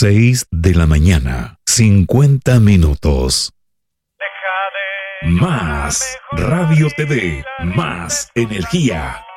6 de la mañana, 50 minutos. Más Radio TV, más energía.